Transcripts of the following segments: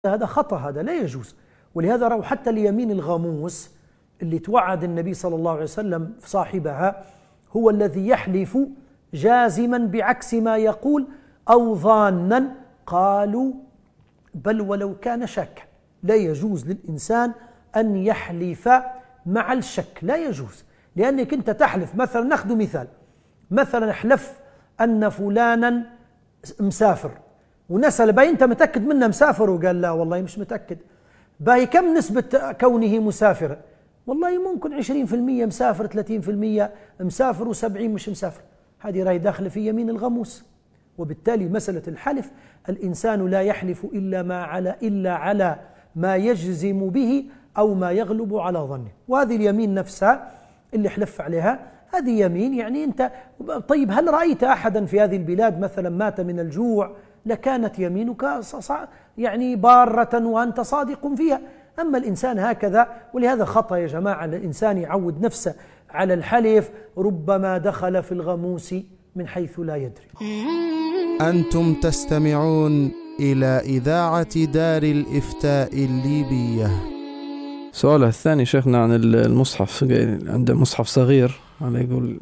هذا خطأ، هذا لا يجوز. ولهذا رأوا حتى اليمين الغموس اللي توعد النبي صلى الله عليه وسلم صاحبها هو الذي يحلف جازما بعكس ما يقول أو ظانا، قالوا بل ولو كان شاكا. لا يجوز للإنسان أن يحلف مع الشك، لا يجوز. لأنك أنت تحلف مثلا، نأخذ مثال، مثلا احلف أن فلانا مسافر ونسأل باي أنت متأكد منه مسافر؟ وقال لا والله مش متأكد. باي كم نسبة كونه مسافر؟ والله ممكن 20% مسافر، 30% مسافر، و70 مش مسافر. هذه راهي داخل في يمين الغموس. وبالتالي مسألة الحلف الإنسان لا يحلف إلا على ما يجزم به أو ما يغلب على ظنه. وهذه اليمين نفسها اللي حلف عليها هذه يمين، يعني أنت طيب هل رأيت أحدا في هذه البلاد مثلا مات من الجوع؟ لكانت يمينك يعني بارة وأنت صادق فيها. أما الإنسان هكذا، ولهذا خطأ يا جماعة الإنسان يعود نفسه على الحلف، ربما دخل في الغموس من حيث لا يدري. أنتم تستمعون إلى إذاعة دار الإفتاء الليبية. سؤال الثاني شيخنا عن المصحف، عنده مصحف صغير على يقول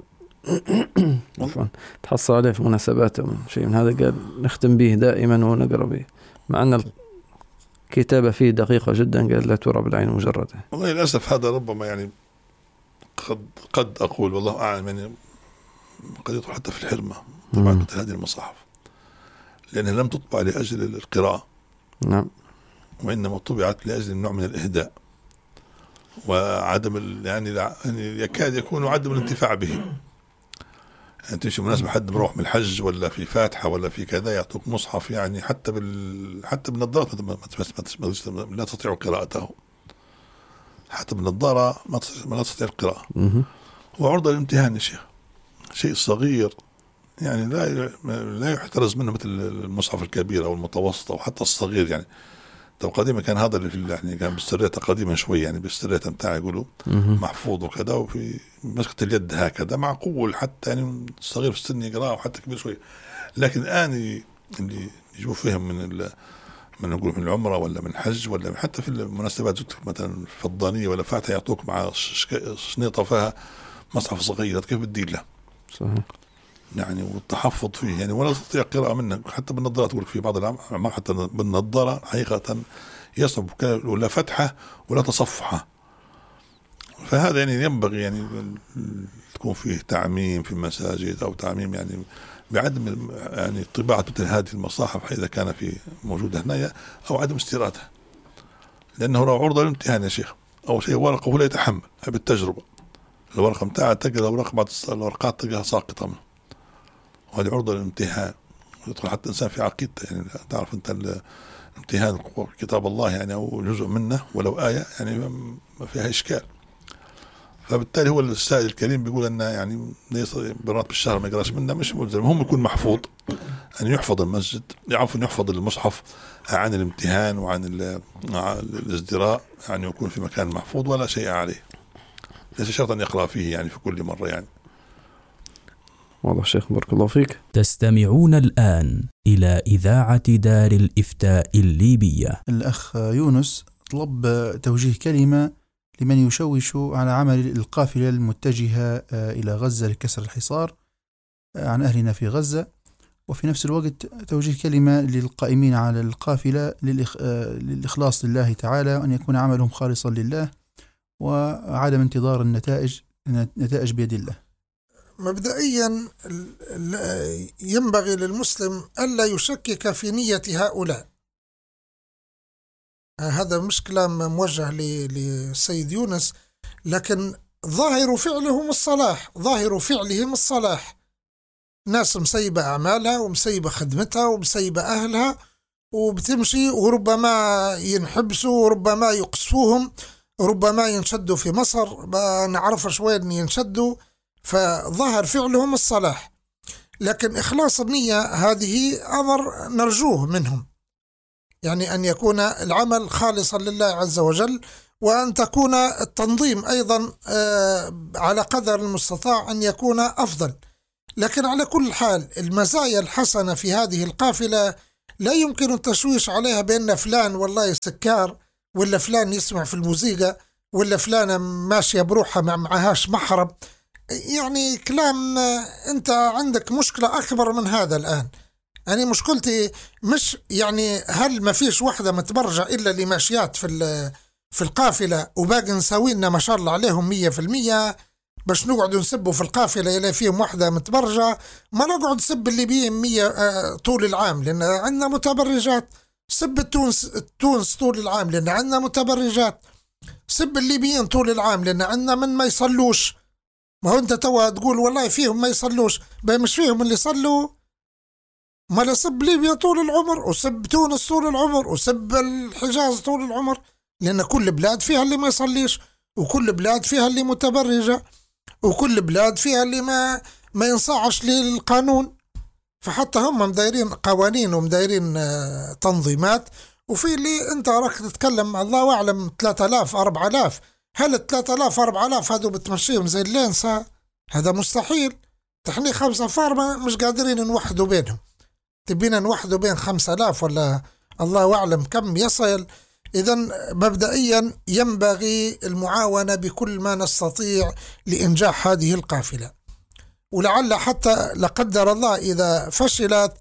تحصل عليه في مناسبات شيء من هذا، قال نختم به دائما ونقرأ به، مع أن الكتابة فيه دقيقة جدا، قال لا ترى بالعين مجردة. والله للأسف هذا ربما يعني قد أقول والله أعلم، يعني قد يطلع حتى في الحرمة طبعا مثل هذه المصاحف، لأنها لم تطبع لأجل القراءة، نعم، وإنما طبعت لأجل نوع من الإهداء وعدم يعني يكاد يكون عدم الانتفاع به. يعني تمشي مناسبة حد مروح من الحج ولا في فاتحة ولا في كذا، يعطوك مصحف يعني حتى بالنظارة لا تستطيع قراءته، حتى بالنظارة ما لا تستطيع القراءة. هو عرضة للامتحان يا شيخ، شيء صغير يعني لا يحترز منه مثل المصحف الكبير أو المتوسط أو حتى الصغير. يعني طب قديما كان هذا اللي في يعني كان بالسرية قديما شوي، يعني بالسرية بتاعه يقولوا محفوظ وكذا، وفي مسكة اليد هكذا معقول حتى يعني الصغير في السن يقرأه وحتى كبير شوي. لكن الآن اللي يجوا فيهم من نقول من العمرة ولا من الحج ولا حتى في المناسبات مثلا فضانية ولا فاتحة، يعطوك مع شنيطة فيها مصحف صغير، كيف بدي له؟ صحيح. يعني والتحفظ فيه يعني ولا تستطيع قراءة منه، حتى بالنظارة تقول في بعض الأعمال حتى بالنظارة حقيقة يصعب ولا فتحة ولا تصفحة. فهذا يعني ينبغي يعني تكون فيه تعميم في المساجد أو تعميم يعني بعدم يعني طباعة مثل هذه المصاحف إذا كان في موجودة هنا، أو عدم استيرادها، لأنه لو عرضة للامتحان يا شيخ أو شيء ورقة ولا يتحمل بالتجربة، الورقة متاعها تقرأ الورقة بعد الورقات تلقاها ساقطة منه، وهذه عرضة للامتحان، ويدخل حتى إنسان في عقيدته. يعني تعرف أنت الامتحان كتاب الله يعني أو جزء منه ولو آية يعني ما فيها إشكال. فبالتالي هو السائل الكريم بيقول أن يعني ليس برات بالشهر ما يقراش منه، مش ملزم، هم يكون محفوظ أن يحفظ المسجد، يعرف أن يحفظ المصحف عن الامتحان وعن الازدراء، يعني يكون في مكان محفوظ ولا شيء عليه، ليس شرط أن يقرأ فيه يعني في كل مرة يعني. واضح شيخ، بارك الله فيك. تستمعون الآن إلى إذاعة دار الإفتاء الليبية. الأخ يونس طلب توجيه كلمة لمن يشوش على عمل القافلة المتجهة إلى غزة لكسر الحصار عن أهلنا في غزة، وفي نفس الوقت توجيه كلمة للقائمين على القافلة للإخلاص لله تعالى، وأن يكون عملهم خالصا لله وعدم انتظار النتائج بيد الله. مبدئيا ينبغي للمسلم ألا يشكك في نية هؤلاء. هذا مش كلام موجه للسيد يونس، لكن ظاهر فعلهم الصلاح، ظاهر فعلهم الصلاح. ناس مسيبة أعمالها ومسيبة خدمتها ومسيبة أهلها وبتمشي، وربما ينحبسوا وربما يقصفوهم، ربما ينشدوا في مصر، ما نعرفش وين ينشدوا، فظهر فعلهم الصلاح. لكن إخلاص النية هذه أمر نرجوه منهم، يعني أن يكون العمل خالصا لله عز وجل، وأن تكون التنظيم أيضا على قدر المستطاع أن يكون أفضل. لكن على كل حال المزايا الحسنة في هذه القافلة لا يمكن التشويش عليها بأن فلان والله سكار، ولا فلان يسمع في الموسيقى، ولا فلانة ماشية بروحها معهاش محرم. يعني كلام، أنت عندك مشكلة أكبر من هذا الآن. يعني مشكلتي مش يعني هل ما فيش وحدة متبرجة إلا اللي ماشيات في القافلة وباقي نساوينا ما شاء الله عليهم 100%، باش نقعدوا نسبوا في القافلة إلى فيهم وحدة متبرجة، ما نقعد نسب الليبيين 100 طول العام لأن عندنا متبرجات. سب تونس طول العام لأن عندنا متبرجات. سب الليبيين طول العام لأن عندنا من ما يصلوش. ما هو أنت توا تقول والله فيهم ما يصلوش، مش فيهم اللي يصلوا. ما لسب ليبيا طول العمر، وسب تونس طول العمر، وسب الحجاز طول العمر، لأن كل بلاد فيها اللي ما يصليش، وكل بلاد فيها اللي متبرجة، وكل بلاد فيها اللي ما ينصاعش للقانون. فحتى هم مدايرين قوانين ومدايرين تنظيمات. وفي اللي انت راك تتكلم الله أعلم 3000 4000. هل 3000 4000 هذو بتمشيهم زي اللينسة؟ هذا مستحيل. تحني 5 فار مش قادرين نوحدوا بينهم. تبينا نوحدوا بين 5000 ولا الله أعلم كم يصل. إذن مبدئيا ينبغي المعاونة بكل ما نستطيع لإنجاح هذه القافلة. ولعل حتى لقدر الله إذا فشلت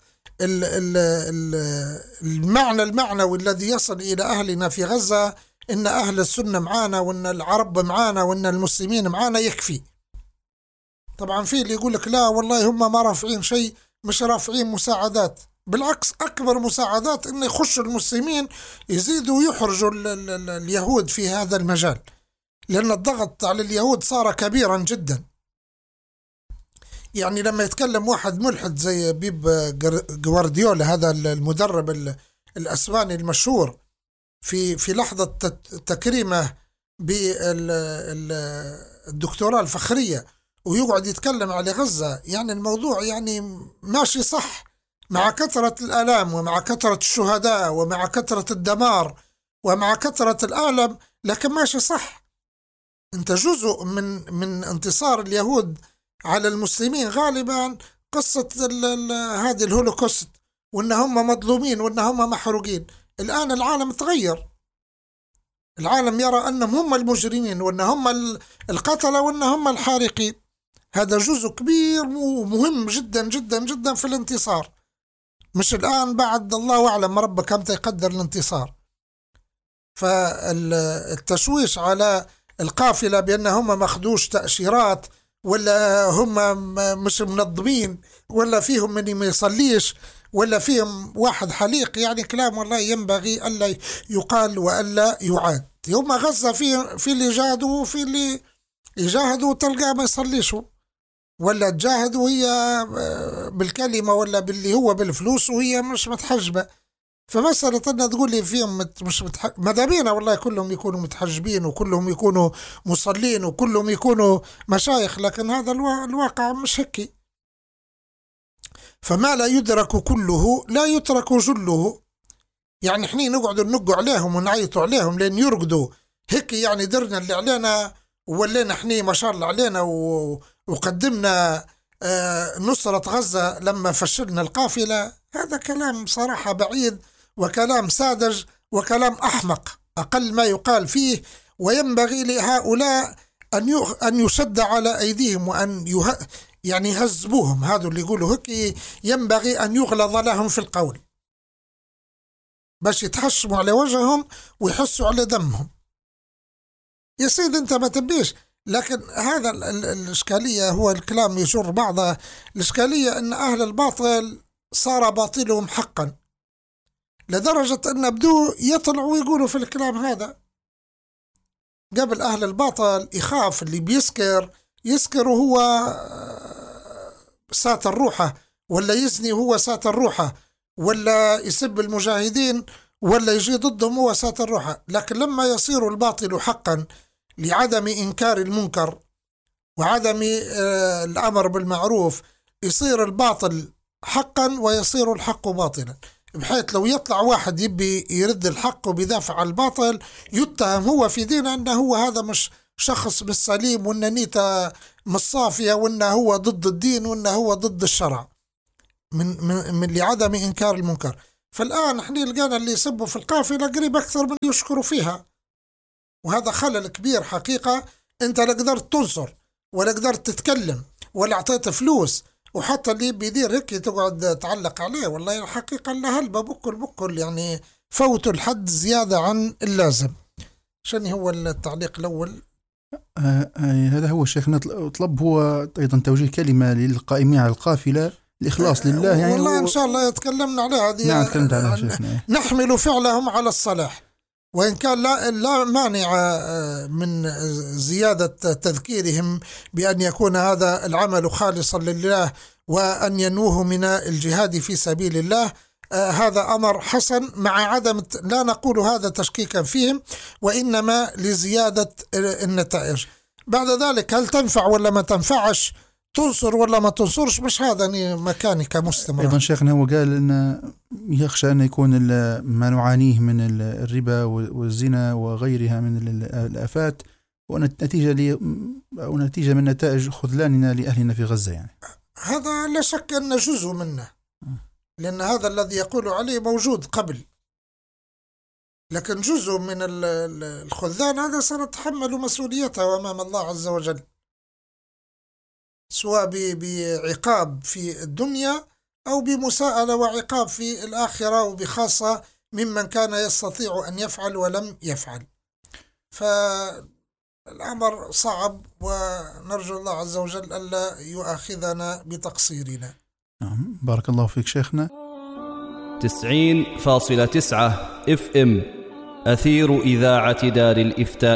المعنوي الذي يصل إلى أهلنا في غزة، إن أهل السنة معانا، وإن العرب معانا، وإن المسلمين معانا يكفي. طبعا في اللي يقول لك لا والله هم ما رافعين شيء، مش رافعين مساعدات. بالعكس أكبر مساعدات إن يخشوا المسلمين يزيدوا يحرجوا اليهود في هذا المجال، لأن الضغط على اليهود صار كبيرا جدا. يعني لما يتكلم واحد ملحد زي بيب جوارديولا، هذا المدرب الأسباني المشهور، في لحظة تكريمه بالدكتوراه الفخرية، ويقعد يتكلم على غزة، يعني الموضوع يعني ماشي صح مع كثرة الآلام ومع كثرة الشهداء ومع كثرة الدمار ومع كثرة الألم، لكن ماشي صح. انت جزء من انتصار اليهود على المسلمين غالبا قصة هذه الهولوكوست، وإن هم مظلومين وإن هم محروقين. الآن العالم تغير، العالم يرى أنهم هم المجرمين وأن هم القتلة وأن هم الحارقين. هذا جزء كبير ومهم جدا جدا جدا في الانتصار. مش الآن بعد الله أعلم ربك كم يقدر الانتصار. فالتشويش على القافلة بأن هم مخدوش تأشيرات، ولا هم مش منظمين، ولا فيهم من ما يصليش، ولا فيهم واحد حليق، يعني كلام والله ينبغي ألا يقال وألا يعاد. يوم غزة في اللي جاهدوا وفي اللي يجاهدوا تلقى ما يصليشوا، ولا تجاهدوا هي بالكلمة ولا باللي هو بالفلوس وهي مش متحجبة. فمسألة أن تقول لي فيهم مش مدابينا والله كلهم يكونوا متحجبين وكلهم يكونوا مصلين وكلهم يكونوا مشايخ، لكن هذا الواقع مش هيك. فما لا يدرك كله لا يترك جله. يعني احنا نقعد ننقوا عليهم ونعيطوا عليهم لين يرقدوا هيك، يعني درنا اللي علينا وولينا احنا ما شاء الله علينا وقدمنا نصرة غزة لما فشلنا القافلة. هذا كلام صراحة بعيد وكلام ساذج وكلام أحمق أقل ما يقال فيه. وينبغي لهؤلاء أن يشد على أيديهم وأن يعني يهذبوهم. هذا اللي يقولوا هيك ينبغي أن يغلظ لهم في القول باش يتحشموا على وجههم ويحسوا على دمهم. يا سيد أنت ما تبيش، لكن هذا الإشكالية هو الكلام يجر بعضه. الإشكالية أن أهل الباطل صار باطلهم حقا، لدرجة أن بدو يطلعوا ويقولوا في الكلام هذا. قبل أهل الباطل يخاف اللي يسكر وهو ساتر روحه، ولا يزني وهو ساتر روحه، ولا يسب المجاهدين ولا يجي ضدهم هو ساتر روحه. لكن لما يصير الباطل حقا لعدم إنكار المنكر وعدم الأمر بالمعروف، يصير الباطل حقا ويصير الحق باطلا، بحيث لو يطلع واحد يبي يرد الحق وبيدافع عن الباطل يتهم هو في دينه أنه هو هذا مش شخص بالسليم، وأن نيته مش صافية، وأنه هو ضد الدين، وأنه هو ضد الشرع من لعدم إنكار المنكر. فالآن احنا لقينا اللي يسبوا في القافلة قريب أكثر من يشكروا فيها، وهذا خلل كبير حقيقة. أنت لا قدرت تنصر ولا قدرت تتكلم ولا أعطيت فلوس، وحتى اللي بيدير هيك تقعد تعلق عليه. والله الحقيقة اللي هلبة بكل يعني فوتوا الحد زيادة عن اللازم. شن هو التعليق الأول؟ هذا هو الشيخ طلب هو أيضا توجيه كلمة للقائمين على القافلة الإخلاص لله. يعني والله إن شاء الله يتكلمنا عليها هذه. نعم تكلمت عليها شيخنا. نحمل فعلهم على الصلاح، وإن كان لا مانع من زيادة تذكيرهم بأن يكون هذا العمل خالصا لله وأن ينوه من الجهاد في سبيل الله. هذا أمر حسن، مع عدم لا نقول هذا تشكيكا فيهم، وإنما لزيادة النتائج. بعد ذلك هل تنفع ولا ما تنفعش، تنصر ولا ما تنصرش، مش هذا مكاني كمستمر. أيضا شيخنا هو قال أن يخشى أن يكون ما نعانيه من الربا والزنا وغيرها من الآفات ونتيجة من نتائج خذلاننا لأهلنا في غزة. يعني هذا لا شك أن جزء منه، لأن هذا الذي يقول عليه موجود قبل، لكن جزء من الخذلان هذا سنتحمل مسؤوليته أمام الله عز وجل، سواء بعقاب في الدنيا أو بمساءلة وعقاب في الآخرة، وبخاصة ممن كان يستطيع أن يفعل ولم يفعل. فالأمر صعب، ونرجو الله عز وجل ألا يؤاخذنا بتقصيرنا. نعم بارك الله فيك شيخنا. 90.9 FM أثير إذاعة دار الإفتاء